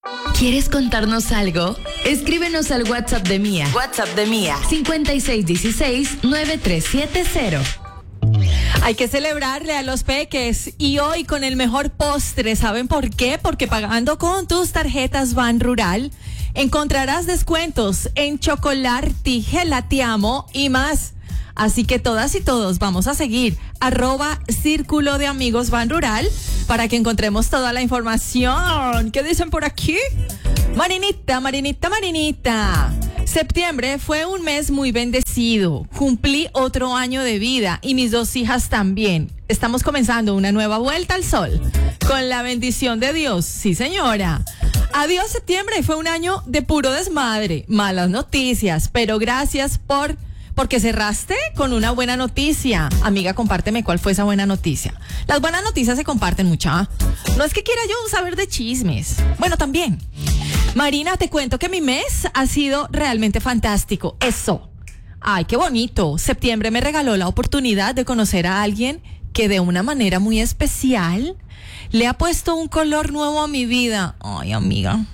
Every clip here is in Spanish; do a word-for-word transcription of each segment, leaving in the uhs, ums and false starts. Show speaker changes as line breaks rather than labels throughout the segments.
¿Quieres contarnos algo? Escríbenos al WhatsApp de Mía. WhatsApp de Mía. cinco seis uno seis, nueve tres siete cero.
Hay que celebrarle a los peques y hoy con el mejor postre. ¿Saben por qué? Porque pagando con tus tarjetas Ban Rural encontrarás descuentos en Chocolati, Gelatiamo y más. Así que todas y todos vamos a seguir arroba Círculo de Amigos Ban Rural para que encontremos toda la información. ¿Qué dicen por aquí? Marinita, Marinita, Marinita. Septiembre fue un mes muy bendecido. Cumplí otro año de vida y mis dos hijas también. Estamos comenzando una nueva vuelta al sol. Con la bendición de Dios. Sí, señora. Adiós, septiembre. Fue un año de puro desmadre. Malas noticias, pero gracias por... porque cerraste con una buena noticia. Amiga, compárteme cuál fue esa buena noticia. Las buenas noticias se comparten mucha. No es que quiera yo saber de chismes. Bueno, también. Marina, te cuento que mi mes ha sido realmente fantástico. Eso. Ay, qué bonito. Septiembre me regaló la oportunidad de conocer a alguien que de una manera muy especial le ha puesto un color nuevo a mi vida. Ay, amiga.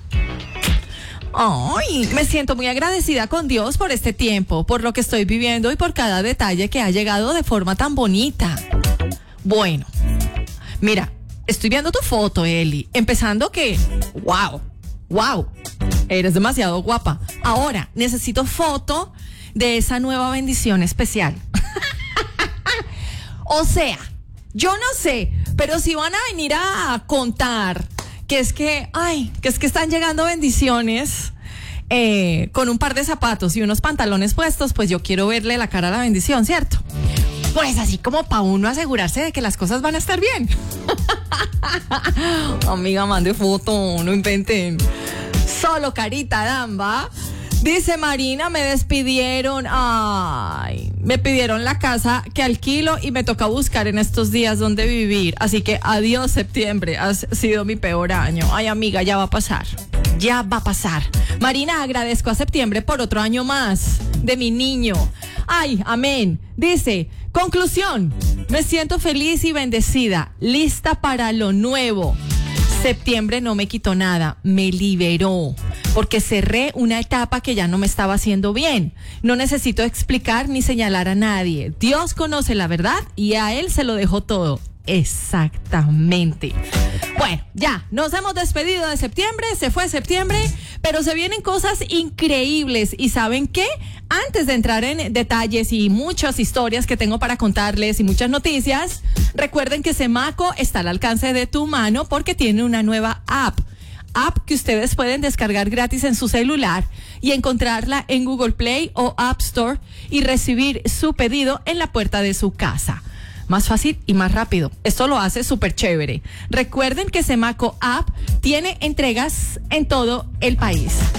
Ay, me siento muy agradecida con Dios por este tiempo, por lo que estoy viviendo y por cada detalle que ha llegado de forma tan bonita. Bueno, mira, estoy viendo tu foto, Eli, empezando que, wow, wow, eres demasiado guapa. Ahora, necesito foto de esa nueva bendición especial. O sea, yo no sé, pero si van a venir a contar que es que, ay, que es que están llegando bendiciones eh, con un par de zapatos y unos pantalones puestos, pues yo quiero verle la cara a la bendición, ¿cierto? Pues así como para uno asegurarse de que las cosas van a estar bien. Amiga, mande foto, no inventen. Solo carita damba. Dice Marina, me despidieron, ay, me pidieron la casa que alquilo y me toca buscar en estos días dónde vivir. Así que adiós, septiembre, has sido mi peor año. Ay, amiga, ya va a pasar, ya va a pasar. Marina, agradezco a septiembre por otro año más de mi niño. Ay, amén. Dice, conclusión, me siento feliz y bendecida, lista para lo nuevo. Septiembre no me quitó nada, me liberó, porque cerré una etapa que ya no me estaba haciendo bien. No necesito explicar ni señalar a nadie. Dios conoce la verdad y a Él se lo dejó todo. Exactamente. Bueno, ya, nos hemos despedido de septiembre, se fue septiembre, pero se vienen cosas increíbles. ¿Y saben qué? Antes de entrar en detalles y muchas historias que tengo para contarles y muchas noticias, recuerden que Semaco está al alcance de tu mano porque tiene una nueva app. App que ustedes pueden descargar gratis en su celular y encontrarla en Google Play o App Store y recibir su pedido en la puerta de su casa. Más fácil y más rápido. Esto lo hace súper chévere. Recuerden que Semaco App tiene entregas en todo el país.